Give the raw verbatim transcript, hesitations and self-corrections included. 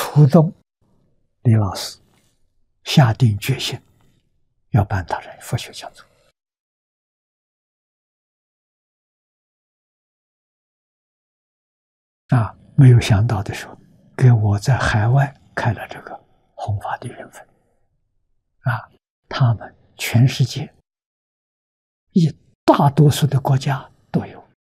触动李老师下定决心要办大人佛学讲座。啊，没有想到的时候，给我在海外开了这个弘法的缘分。啊，他们全世界一大多数的国家